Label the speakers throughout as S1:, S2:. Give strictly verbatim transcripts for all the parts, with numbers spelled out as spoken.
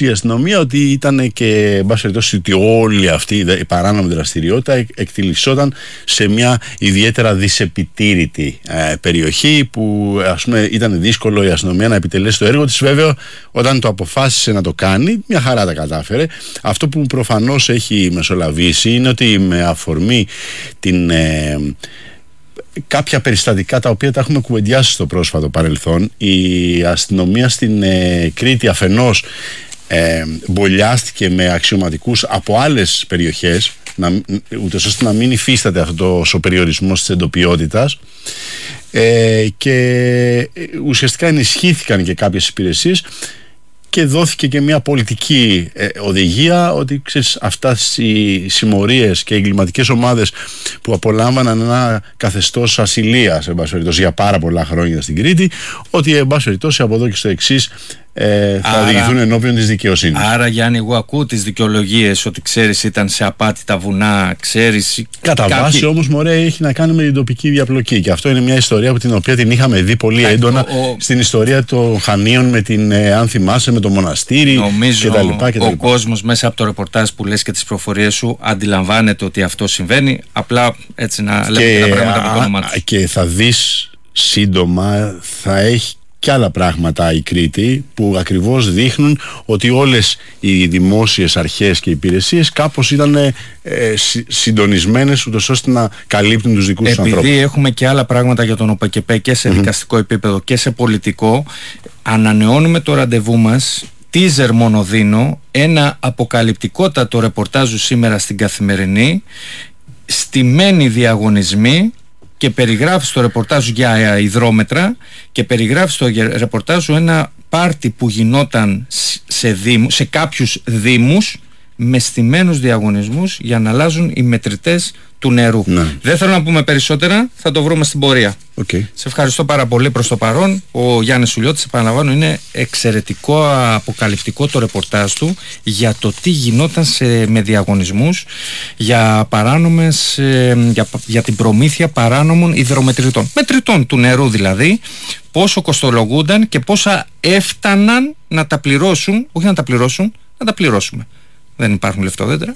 S1: η αστυνομία ότι ήταν και, εν πάση περιπτώσει, ότι όλη αυτή η παράνομη δραστηριότητα εκτιλισσόταν σε μια ιδιαίτερα δυσεπιτήρητη ε, περιοχή που, ας πούμε, ήταν δύσκολο η αστυνομία να επιτελέσει το έργο της. Βέβαια, όταν το αποφάσισε να το κάνει, μια χαρά τα κατάφερε. Αυτό που προφανώς έχει μεσολαβήσει είναι ότι με αφορμή την... Ε, κάποια περιστατικά τα οποία τα έχουμε κουβεντιάσει στο πρόσφατο παρελθόν, η αστυνομία στην ε, Κρήτη αφενός ε, μπολιάστηκε με αξιωματικούς από άλλες περιοχές, να, ούτως ώστε να μην υφίσταται αυτός ο περιορισμός της εντοπιότητας, ε, και ουσιαστικά ενισχύθηκαν και κάποιες υπηρεσίες και δόθηκε και μια πολιτική ε, οδηγία ότι, ξέρεις, αυτές οι συμμορίες και οι εγκληματικές ομάδες που απολάμβαναν ένα καθεστώς ασυλίας, εν πάση περιπτώσει, για πάρα πολλά χρόνια στην Κρήτη, ότι, εν πάση περιπτώσει, από εδώ και στο εξής ε, θα άρα, οδηγηθούν ενώπιον της δικαιοσύνης.
S2: Άρα, Γιάννη, εγώ ακούω τις δικαιολογίες ότι, ξέρεις, ήταν σε απάτη τα βουνά, ξέρεις...
S1: Κατά κάποιοι... βάση όμως, μωρέ, έχει να κάνει με την τοπική διαπλοκή, και αυτό είναι μια ιστορία από την οποία την είχαμε δει πολύ Ά, έντονα ο, ο... στην ιστορία των Χανίων με την, ε, αν θυμάσαι, με το μοναστήρι κτλ.
S2: Ο κόσμος μέσα από το ρεπορτάζ που λες και τις προφορίες σου αντιλαμβάνεται ότι αυτό συμβαίνει, απλά έτσι να λέμε τα πράγματα με το όνομά τους.
S1: Και θα δεις σύντομα, θα έχει και άλλα πράγματα η Κρήτη που ακριβώς δείχνουν ότι όλες οι δημόσιες αρχές και υπηρεσίες κάπως ήταν ε, συντονισμένες, ούτως ώστε να καλύπτουν τους δικούς τους ανθρώπους.
S2: Επειδή έχουμε και άλλα πράγματα για τον ΟΠΕΚΕΠΕ και σε mm-hmm. δικαστικό επίπεδο και σε πολιτικό, ανανεώνουμε το ραντεβού μας. Τίζερ μόνο δίνω, ένα αποκαλυπτικότατο ρεπορτάζου σήμερα στην Καθημερινή, στημένοι διαγωνισμοί, και περιγράφει στο ρεπορτάζ για υδρόμετρα και περιγράφει στο ρεπορτάζ ένα πάρτι που γινόταν σε, δήμου, σε κάποιους δήμους με στημένους διαγωνισμούς για να αλλάζουν οι μετρητές του νερού. Ναι. Δεν θέλω να πούμε περισσότερα, θα το βρούμε στην πορεία.
S1: Okay.
S2: Σε ευχαριστώ πάρα πολύ προς το παρόν. Ο Γιάννης Σουλιώτης, επαναλαμβάνω, είναι εξαιρετικό, αποκαλυπτικό το ρεπορτάζ του για το τι γινόταν σε, με διαγωνισμούς για παράνομες, ε, για, για την προμήθεια παράνομων υδρομετρητών. Μετρητών του νερού δηλαδή, πόσο κοστολογούνταν και πόσα έφταναν να τα πληρώσουν, όχι να τα πληρώσουν, να τα πληρώσουμε. Δεν υπάρχουν λεφτόδέντρα.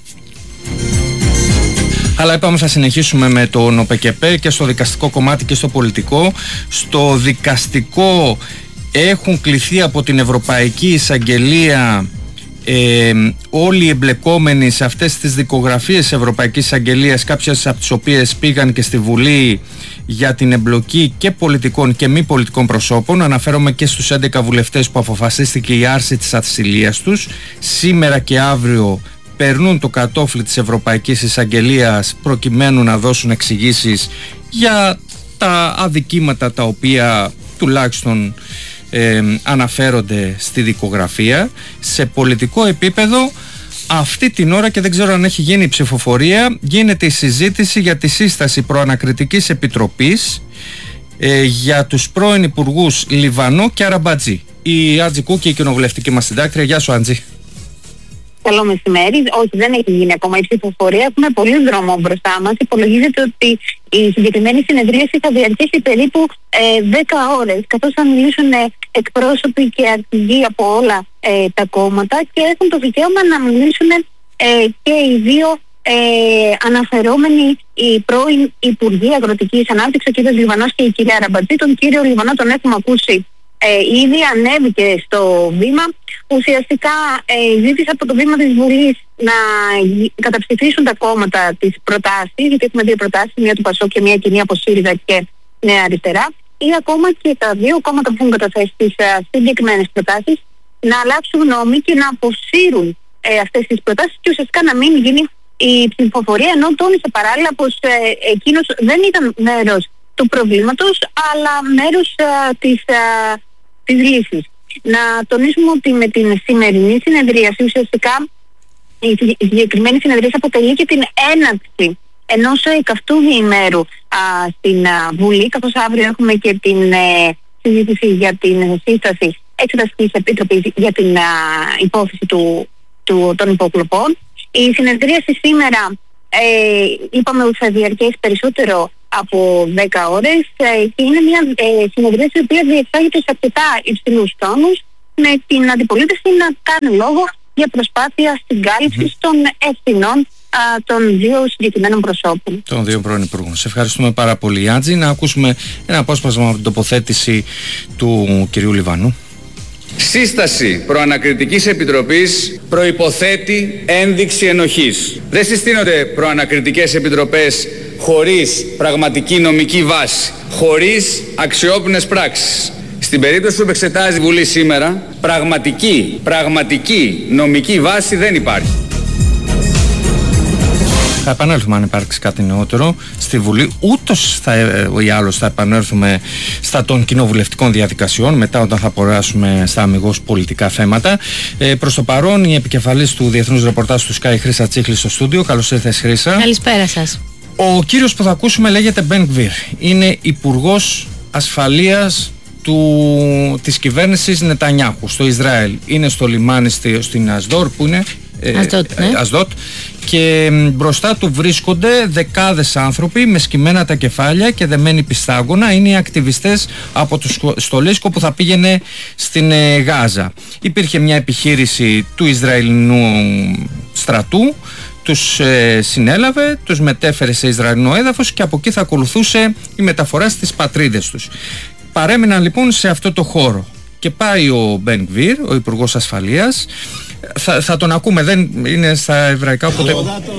S2: Αλλά είπαμε θα συνεχίσουμε με τον ΟΠΕΚΕΠΕ και στο δικαστικό κομμάτι και στο πολιτικό. Στο δικαστικό έχουν κληθεί από την Ευρωπαϊκή Εισαγγελία ε, όλοι οι εμπλεκόμενοι σε αυτές τις δικογραφίες Ευρωπαϊκής Εισαγγελίας, κάποιες από τις οποίες πήγαν και στη Βουλή για την εμπλοκή και πολιτικών και μη πολιτικών προσώπων. Αναφέρομαι και στους έντεκα βουλευτές που αποφασίστηκε η άρση της ασυλίας τους. Σήμερα και αύριο περνούν το κατόφλι της Ευρωπαϊκής Εισαγγελίας προκειμένου να δώσουν εξηγήσεις για τα αδικήματα τα οποία τουλάχιστον ε, αναφέρονται στη δικογραφία. Σε πολιτικό επίπεδο αυτή την ώρα, και δεν ξέρω αν έχει γίνει η ψηφοφορία, γίνεται η συζήτηση για τη σύσταση προανακριτικής επιτροπής ε, για τους πρώην υπουργούς Λιβανό και Αραμπατζή. Η Άντζη Κούκη, η κοινοβουλευτική μας συντάκτρια. Γεια σου, Άντζη.
S3: Καλό μεσημέρι. Όχι, δεν έχει γίνει ακόμα η ψηφοφορία. Έχουμε πολύ δρόμο μπροστά μας. Υπολογίζεται ότι η συγκεκριμένη συνεδρίαση θα διαρκέσει περίπου ε, δέκα ώρες, καθώς θα μιλήσουν ε, εκπρόσωποι και αρχηγοί από όλα ε, τα κόμματα και έχουν το δικαίωμα να μιλήσουν ε, και οι δύο ε, αναφερόμενοι, οι πρώην Υπουργοί Αγροτικής Ανάπτυξης, ο κ. Λιβανός και η κυρία Αραμπατζή. Τον κύριο Λιβανό τον έχουμε ακούσει. Ε, ήδη ανέβηκε στο βήμα. Ουσιαστικά ε, ζήτησε από το βήμα της Βουλής να καταψηφίσουν τα κόμματα τις προτάσεις, γιατί έχουμε δύο προτάσεις, μία του ΠΑΣΟΚ και μία κοινή από ΣΥΡΙΖΑ και Νέα Αριστερά, ή ακόμα και τα δύο κόμματα που έχουν καταθέσει τις uh, συγκεκριμένες προτάσεις να αλλάξουν γνώμη και να αποσύρουν ε, αυτές τις προτάσεις και ουσιαστικά να μην γίνει η ψηφοφορία, ενώ τόνισε παράλληλα πως ε, εκείνος δεν ήταν μέρος του προβλήματος, αλλά μέρος uh, της, uh, της λύσης. Να τονίσουμε ότι με την σημερινή συνεδρίαση ουσιαστικά η συγκεκριμένη συνεδρίαση αποτελεί και την έναρξη ενός καυτού διημέρου α, στην α, Βουλή, καθώς αύριο έχουμε και την ε, συζήτηση για την σύσταση εξεταστικής επιτροπής για την α, υπόθεση του, του, των υποκλοπών. Η συνεδρίαση σήμερα ε, είπαμε ότι θα διαρκέσει περισσότερο από δέκα ώρες ε, και είναι μια ε, συνεδρίαση η οποία διεξάγεται σε αρκετά υψηλούς τόνους, με την αντιπολίτευση να κάνει λόγο για προσπάθεια συγκάλυψης των ευθυνών των δύο συγκεκριμένων προσώπων.
S2: Των δύο πρώην υπουργών. Σε ευχαριστούμε πάρα πολύ, Άντζη. Να ακούσουμε ένα απόσπασμα από την τοποθέτηση του κυρίου Λιβανού.
S4: Σύσταση προανακριτικής επιτροπής προϋποθέτει ένδειξη ενοχής. Δεν συστήνονται προανακριτικές επιτροπές χωρίς πραγματική νομική βάση, χωρίς αξιόπινες πράξεις. Στην περίπτωση που εξετάζει η Βουλή σήμερα, πραγματική, πραγματική νομική βάση δεν υπάρχει.
S2: Θα επανέλθουμε αν υπάρξει κάτι νεότερο στη Βουλή. Ούτως θα, ή άλλως θα επανέλθουμε στα των κοινοβουλευτικών διαδικασιών μετά, όταν θα περάσουμε στα αμιγώς πολιτικά θέματα. Ε, προς το παρόν, η επικεφαλής του Διεθνούς Ρεπορτάζ του Sky, Χρύσα Τσίχλη, στο στούντιο. Καλώς ήρθες, Χρύσα.
S5: Καλησπέρα σας.
S2: Ο κύριος που θα ακούσουμε λέγεται Μπεν Γκβίρ. Είναι υπουργός ασφαλείας του, της κυβέρνησης Νετανιάχου στο Ισραήλ. Είναι στο λιμάνι στη, στην Ασδόρ, που είναι
S5: Ασδότ, ναι.
S2: Ασδότ, και μπροστά του βρίσκονται δεκάδες άνθρωποι με σκυμμένα τα κεφάλια και δεμένοι πιστάγωνα. Είναι οι ακτιβιστές από το στολίσκο που θα πήγαινε στην ε, Γάζα. Υπήρχε μια επιχείρηση του Ισραηλινού στρατού, τους ε, συνέλαβε, τους μετέφερε σε Ισραηλινό έδαφος και από εκεί θα ακολουθούσε η μεταφορά στις πατρίδες τους. Παρέμειναν λοιπόν σε αυτό το χώρο και πάει ο Μπεν Γκβίρ, ο Υπουργός Ασφαλείας. Θα, θα τον ακούμε, δεν είναι στα εβραϊκά, οπότε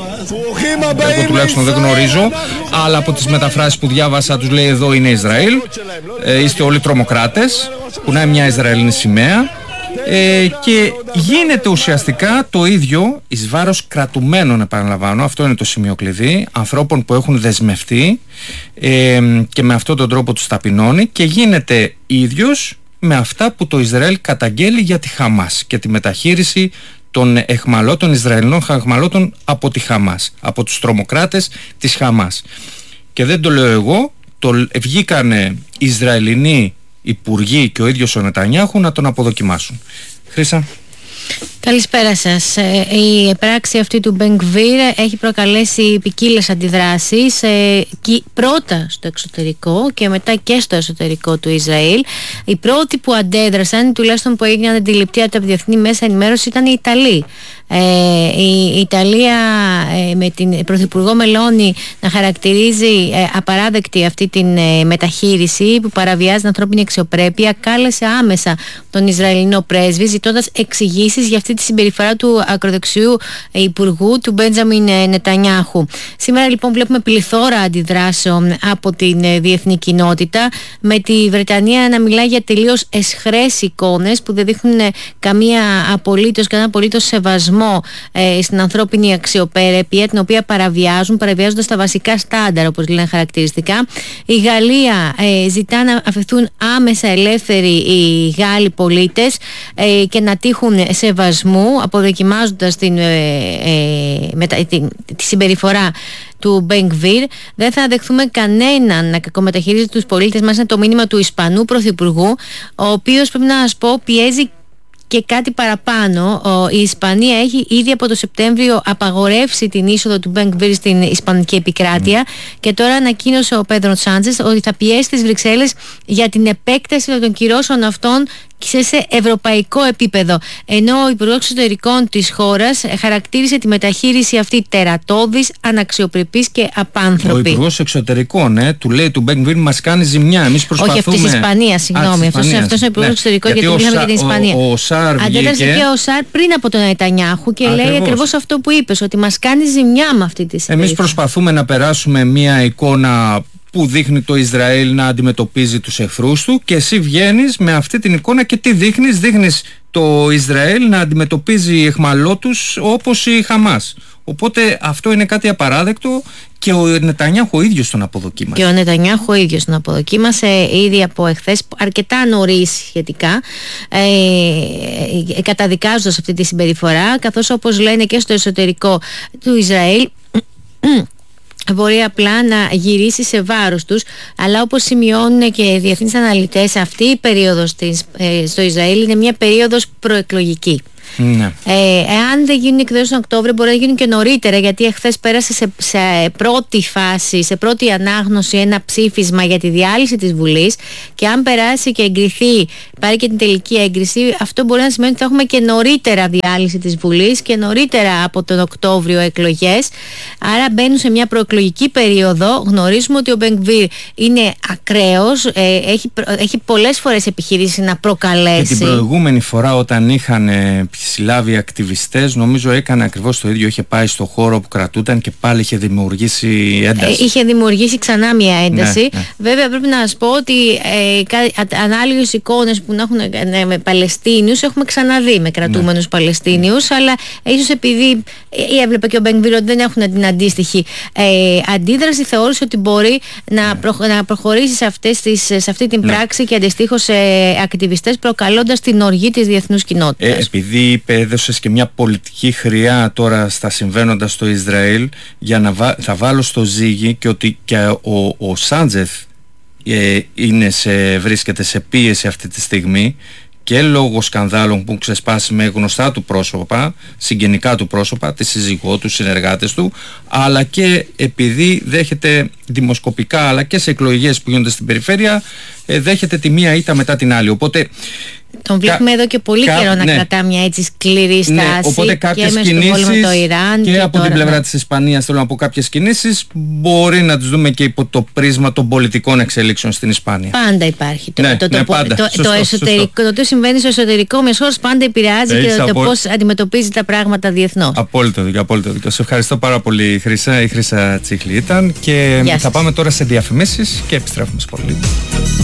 S2: εγώ τουλάχιστον δεν γνωρίζω, αλλά από τις μεταφράσεις που διάβασα τους λέει εδώ είναι Ισραήλ, ε, είστε όλοι τρομοκράτες, κουνάει μια Ισραηλινή σημαία, ε, και γίνεται ουσιαστικά το ίδιο εις βάρος κρατουμένων, επαναλαμβάνω, αυτό είναι το σημείο κλειδί, ανθρώπων που έχουν δεσμευτεί, ε, και με αυτόν τον τρόπο τους ταπεινώνει, και γίνεται ίδιος με αυτά που το Ισραήλ καταγγέλει για τη Χαμάς και τη μεταχείριση των εχμαλώτων, Ισραηλινών εχμαλώτων από τη Χαμάς, από τους τρομοκράτες της Χαμάς. Και δεν το λέω εγώ, το βγήκανε Ισραηλινοί υπουργοί και ο ίδιος ο Νετανιάχου να τον αποδοκιμάσουν. Χρύσα.
S5: Καλησπέρα σας. Η πράξη αυτή του Μπεν Γκβίρ έχει προκαλέσει ποικίλες αντιδράσεις, πρώτα στο εξωτερικό και μετά και στο εσωτερικό του Ισραήλ. Οι πρώτοι που αντέδρασαν, τουλάχιστον που έγιναν αντιληπτοί από τα διεθνή μέσα ενημέρωση, ήταν οι Ιταλοί. Η Ιταλία με την Πρωθυπουργό Μελώνη να χαρακτηρίζει απαράδεκτη αυτή την μεταχείριση που παραβιάζει την ανθρώπινη αξιοπρέπεια, κάλεσε άμεσα τον Ισραηλινό πρέσβη ζητώντας εξηγήσεις για αυτή τη συμπεριφορά του ακροδεξιού υπουργού, του Μπέντζαμιν Νετανιάχου. Σήμερα λοιπόν βλέπουμε πληθώρα αντιδράσεων από την διεθνή κοινότητα, με τη Βρετανία να μιλάει για τελείως εσχρές εικόνες που δεν δείχνουν καμία απολύτως, κανένα απολύτως σεβασμό ε, στην ανθρώπινη αξιοπρέπεια, την οποία παραβιάζουν, παραβιάζοντας τα βασικά στάνταρ, όπως λένε χαρακτηριστικά. Η Γαλλία ε, ζητά να αφαιθούν άμεσα ελεύθεροι οι Γάλλοι πολίτες ε, και να τύχουν σεβασμού, αποδοκιμάζοντας την, ε, ε, μετα, την, τη συμπεριφορά του Μπεν Γκβίρ. Δεν θα δεχθούμε κανέναν να κακομεταχειρίζεται τους πολίτες μας. Είναι το μήνυμα του Ισπανού Πρωθυπουργού, ο οποίος, πρέπει να σας πω, πιέζει και κάτι παραπάνω. Η Ισπανία έχει ήδη από το Σεπτέμβριο απαγορεύσει την είσοδο του Μπεν Γκβίρ στην Ισπανική επικράτεια, mm. και τώρα ανακοίνωσε ο Πέντρο Σάντσες ότι θα πιέσει τις Βρυξέλλες για την επέκταση των κυρώσεων αυτών σε ευρωπαϊκό επίπεδο. Ενώ ο Υπουργός Εξωτερικών της χώρας χαρακτήρισε τη μεταχείριση αυτή τερατώδης, αναξιοπρεπής και απάνθρωπη.
S2: Ο Υπουργός Εξωτερικών, ε, του λέει του Μπεν Γκβίρ, μας κάνει ζημιά. Εμείς προσπαθούμε.
S5: Όχι, αυτή της Ισπανίας, συγγνώμη. Αυτό είναι ο Υπουργός ναι. Εξωτερικών, γιατί, γιατί μιλάμε για την Ισπανία.
S2: Ο, ο Σάρ
S5: αντέδρασε και ο Σάρ πριν από τον Νετανιάχου και ακριβώς. λέει ακριβώς αυτό που είπες, ότι μας κάνει ζημιά με αυτή τη συμπεριφορά.
S2: Εμείς προσπαθούμε να περάσουμε μια εικόνα που δείχνει το Ισραήλ να αντιμετωπίζει τους εχθρούς του, και εσύ βγαίνεις με αυτή την εικόνα και τι δείχνεις? Δείχνεις το Ισραήλ να αντιμετωπίζει εχμαλώτους όπως η Χαμάς. Οπότε αυτό είναι κάτι απαράδεκτο, και ο Νετανιάχου ο ίδιος τον αποδοκίμασε.
S5: Και ο Νετανιάχου ο ίδιος τον αποδοκίμασε ήδη από εχθές, αρκετά νωρίς σχετικά, ε, καταδικάζοντας αυτή τη συμπεριφορά, καθώς όπως λένε και στο εσωτερικό του Ισραήλ, μπορεί απλά να γυρίσει σε βάρος τους. Αλλά όπως σημειώνουν και οι διεθνείς αναλυτές, αυτή η περίοδος της, ε, στο Ισραήλ είναι μια περίοδος προεκλογική. Ναι. Ε, εάν δεν γίνουν εκδηλώσεις τον Οκτώβριο, μπορεί να γίνουν και νωρίτερα, γιατί εχθές πέρασε σε, σε πρώτη φάση, σε πρώτη ανάγνωση ένα ψήφισμα για τη διάλυση της Βουλής, και αν περάσει και εγκριθεί, πάρει και την τελική έγκριση, αυτό μπορεί να σημαίνει ότι θα έχουμε και νωρίτερα διάλυση της Βουλής και νωρίτερα από τον Οκτώβριο εκλογές. Άρα μπαίνουν σε μια προεκλογική περίοδο. Γνωρίζουμε ότι ο Μπενγκβίρ είναι ακραίος, ε, έχει, έχει πολλές φορές επιχειρήσει να προκαλέσει.
S2: Και την προηγούμενη φορά, όταν είχαν ε, συλλάβει ακτιβιστές, νομίζω έκανε ακριβώς το ίδιο. Είχε πάει στο χώρο που κρατούταν και πάλι είχε δημιουργήσει ένταση.
S5: Ε, είχε δημιουργήσει ξανά μια ένταση. Ναι, ναι. Βέβαια, πρέπει να σας πω ότι ε, ανάλογες εικόνες που έχουν ε, με Παλαιστίνιους έχουμε ξαναδεί με κρατούμενους, ναι, Παλαιστίνιους, αλλά ίσως επειδή ε, έβλεπε και ο Μπενγκβίρ ότι δεν έχουν την αντίστοιχη ε, αντίδραση, θεώρησε ότι μπορεί να, ναι, προ, να προχωρήσει σε, αυτές τις, σε αυτή την, ναι, πράξη και αντιστοίχως σε ακτιβιστές, προκαλώντας την οργή της διεθνούς κοινότητας.
S2: Ε, επειδή έδωσες και μια πολιτική χρειά τώρα στα συμβαίνοντα στο Ισραήλ, για να βα, θα βάλω στο ζύγι και ότι και ο, ο Σάντζεφ ε, είναι σε, βρίσκεται σε πίεση αυτή τη στιγμή, και λόγω σκανδάλων που ξεσπάσει με γνωστά του πρόσωπα, συγγενικά του πρόσωπα, τη σύζυγό του, συνεργάτες του, αλλά και επειδή δέχεται δημοσκοπικά, αλλά και σε εκλογές που γίνονται στην περιφέρεια, δέχεται τη μία ήττα μετά την άλλη. Οπότε
S5: τον βλέπουμε κα, εδώ και πολύ κα, καιρό να, ναι, κρατά μια έτσι σκληρή στάση, ναι,
S2: οπότε κάποιες
S5: και
S2: κινήσεις
S5: με το Ιράν
S2: και,
S5: και
S2: από
S5: τώρα,
S2: την πλευρά,
S5: ναι,
S2: της Ισπανίας, θέλω να πω, κάποιες κινήσεις μπορεί να τις δούμε και υπό το πρίσμα των πολιτικών εξελίξεων στην Ισπανία.
S5: Πάντα υπάρχει το,
S2: ναι,
S5: το, το,
S2: ναι,
S5: το,
S2: πάντα.
S5: το,
S2: Σωστό,
S5: το εσωτερικό, το τι συμβαίνει στο εσωτερικό μιας χώρας πάντα επηρεάζει Έχεις και το, απο... το πώς αντιμετωπίζει τα πράγματα διεθνώς.
S2: Απόλυτο δίκιο, απόλυτο δίκιο. Σε ευχαριστώ πάρα πολύ, Χρύσα. Η Χρύσα Τσίχλη ήταν, και θα πάμε τώρα σε διαφημίσεις και επιστρέφουμε πολύ.